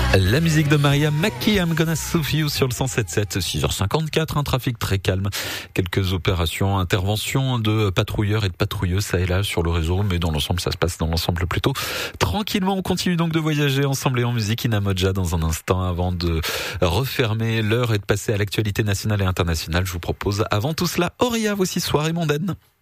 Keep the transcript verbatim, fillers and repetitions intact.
La musique de Maria Mackie, I'm Gonna Sue You sur le cent sept sept, six heures cinquante-quatre, un trafic très calme. Quelques opérations, interventions de patrouilleurs et de patrouilleuses ça et là sur le réseau, mais dans l'ensemble, ça se passe dans l'ensemble plutôt tranquillement. On continue donc de voyager ensemble et en musique. Ina Modja dans un instant avant de refermer l'heure et de passer à l'actualité nationale et internationale. Je vous propose avant tout cela, Auria, voici Soirée mondaine.